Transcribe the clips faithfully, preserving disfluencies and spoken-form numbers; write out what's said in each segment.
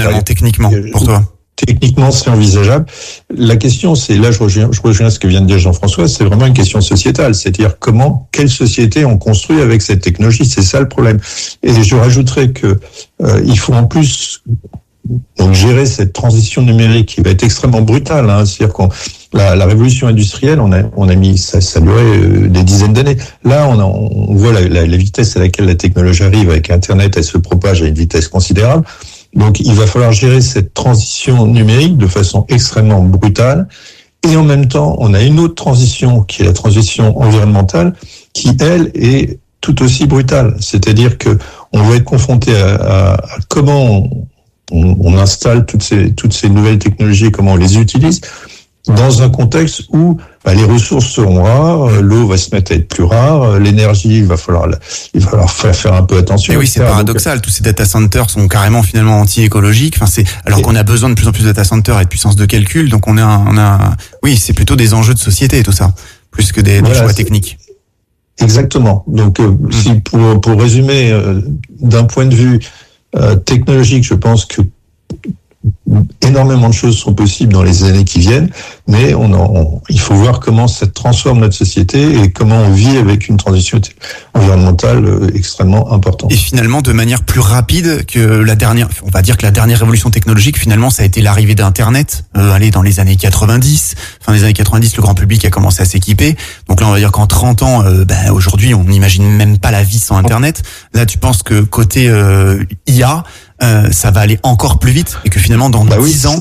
finalement, techniquement, pour toi? Techniquement, c'est envisageable. La question, c'est, là, je rejoins, je rejoins ce que vient de dire Jean-François, c'est vraiment une question sociétale. C'est-à-dire comment, quelle société on construit avec cette technologie. C'est ça le problème. Et je rajouterais que, euh, il faut en plus, donc, gérer cette transition numérique qui va être extrêmement brutale, hein. C'est-à-dire qu'on, la, la révolution industrielle, on a, on a mis, ça, ça a duré euh, des dizaines d'années. Là, on, a, on voit la, la, la vitesse à laquelle la technologie arrive avec Internet, elle se propage à une vitesse considérable. Donc, il va falloir gérer cette transition numérique de façon extrêmement brutale. Et en même temps, on a une autre transition qui est la transition environnementale, qui, elle, est tout aussi brutale. C'est-à-dire que on va être confronté à, à, à comment on, on, on installe toutes ces, toutes ces nouvelles technologies, comment on les utilise, dans un contexte où bah, les ressources seront rares, l'eau va se mettre à être plus rare, l'énergie, il va falloir, il va falloir faire, faire un peu attention. Et oui, c'est paradoxal. Donc, tous ces data centers sont carrément finalement anti-écologiques. Enfin, c'est alors et... qu'on a besoin de plus en plus de data centers et de puissance de calcul. Donc, on a, on a, oui, c'est plutôt des enjeux de société tout ça, plus que des, voilà, des choix techniques. Exactement. Donc, euh, mmh. si pour pour résumer, euh, d'un point de vue euh, technologique, je pense que énormément de choses sont possibles dans les années qui viennent, mais on, en, on il faut voir comment ça transforme notre société et comment on vit avec une transition environnementale extrêmement importante. Et finalement, de manière plus rapide que la dernière, on va dire que la dernière révolution technologique, finalement, ça a été l'arrivée d'Internet. Euh, allez, dans les années quatre-vingt-dix, fin des années quatre-vingt-dix, le grand public a commencé à s'équiper. Donc là, on va dire qu'en trente ans, euh, ben, aujourd'hui, on n'imagine même pas la vie sans Internet. Là, tu penses que côté euh, I A, Euh, ça va aller encore plus vite et que finalement dans bah dix oui, ans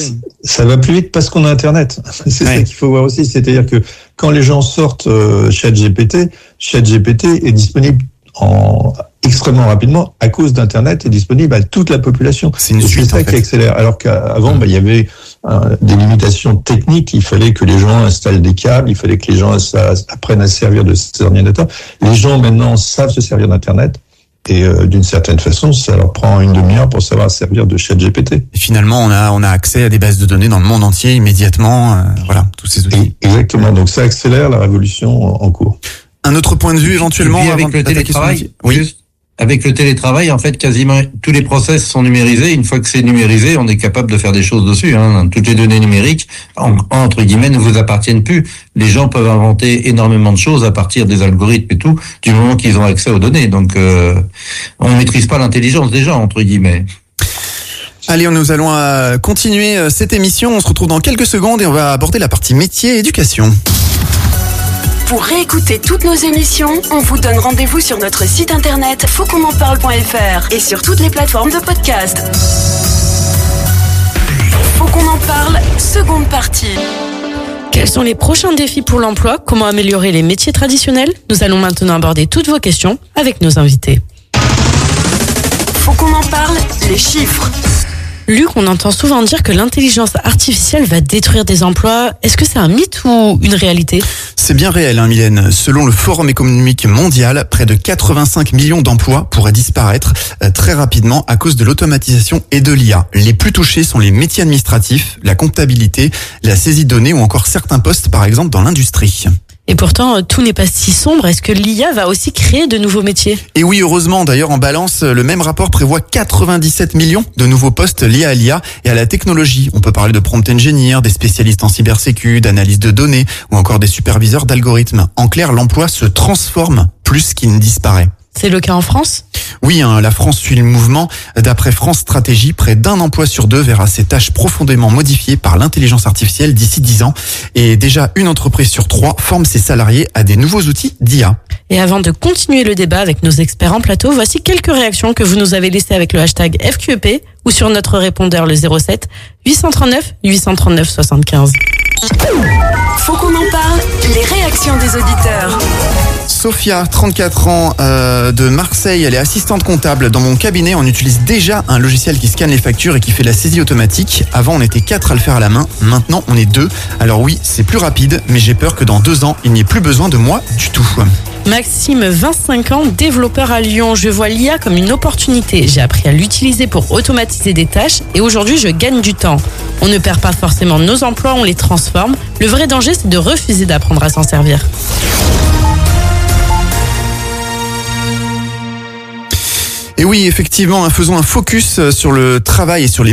ça va plus vite parce qu'on a Internet. C'est ouais. ça qu'il faut voir aussi, c'est-à-dire que quand les gens sortent euh, ChatGPT, ChatGPT est disponible en extrêmement rapidement à cause d'Internet, est disponible à toute la population. C'est une et suite, c'est ça en fait. qui accélère. Alors qu'avant, mmh. bah, il y avait euh, des limitations techniques. Il fallait que les gens installent des câbles, il fallait que les gens ça, apprennent à se servir de ces ordinateurs. Les gens maintenant savent se servir d'Internet. Et euh, d'une certaine façon, ça leur prend une demi-heure pour savoir servir de ChatGPT. Et finalement, on a on a accès à des bases de données dans le monde entier immédiatement. Euh, voilà, tous ces outils. Et exactement. Donc ça accélère la révolution en cours. Un autre point de vue éventuellement. Et puis avec le télétravail. Oui. Juste, avec le télétravail, en fait, quasiment tous les process sont numérisés. Une fois que c'est numérisé, on est capable de faire des choses dessus. Hein. Toutes les données numériques, en, entre guillemets, ne vous appartiennent plus. Les gens peuvent inventer énormément de choses à partir des algorithmes et tout, du moment qu'ils ont accès aux données. Donc, euh, on ne maîtrise pas l'intelligence des gens, entre guillemets. Allez, nous allons continuer cette émission. On se retrouve dans quelques secondes et on va aborder la partie métier et éducation. Pour réécouter toutes nos émissions, on vous donne rendez-vous sur notre site internet faut qu'on en parle point f r et sur toutes les plateformes de podcast. Faut qu'on en parle, seconde partie. Quels sont les prochains défis pour l'emploi? Comment améliorer les métiers traditionnels? Nous allons maintenant aborder toutes vos questions avec nos invités. Faut qu'on en parle, les chiffres. Luc, on entend souvent dire que l'intelligence artificielle va détruire des emplois. Est-ce que c'est un mythe ou une réalité? C'est bien réel, hein, Mylène. Selon le Forum économique mondial, près de quatre-vingt-cinq millions d'emplois pourraient disparaître euh, très rapidement à cause de l'automatisation et de l'I A. Les plus touchés sont les métiers administratifs, la comptabilité, la saisie de données ou encore certains postes, par exemple, dans l'industrie. Et pourtant, tout n'est pas si sombre. Est-ce que l'I A va aussi créer de nouveaux métiers? Et oui, heureusement. D'ailleurs, en balance, le même rapport prévoit quatre-vingt-dix-sept millions de nouveaux postes liés à l'I A et à la technologie. On peut parler de prompt engineer, des spécialistes en cybersécu, d'analyse de données ou encore des superviseurs d'algorithmes. En clair, l'emploi se transforme plus qu'il ne disparaît. C'est le cas en France? Oui, hein, la France suit le mouvement. D'après France Stratégie, près d'un emploi sur deux verra ses tâches profondément modifiées par l'intelligence artificielle d'ici dix ans. Et déjà, une entreprise sur trois forme ses salariés à des nouveaux outils d'I A. Et avant de continuer le débat avec nos experts en plateau, voici quelques réactions que vous nous avez laissées avec le hashtag F Q E P ou sur notre répondeur le zéro sept huit cent trente-neuf huit cent trente-neuf soixante-quinze. Faut qu'on en parle, les réactions des auditeurs. Sophia, trente-quatre ans, euh, de Marseille, elle est assistante comptable. Dans mon cabinet, on utilise déjà un logiciel qui scanne les factures et qui fait la saisie automatique. Avant, on était quatre à le faire à la main. Maintenant, on est deux. Alors oui, c'est plus rapide, mais j'ai peur que dans deux ans, il n'y ait plus besoin de moi du tout. Maxime, vingt-cinq ans, développeur à Lyon. Je vois l'I A comme une opportunité. J'ai appris à l'utiliser pour automatiser des tâches et aujourd'hui, je gagne du temps. On ne perd pas forcément nos emplois, on les transforme. Le vrai danger, c'est de refuser d'apprendre à s'en servir. Et oui, effectivement, faisons un focus sur le travail et sur les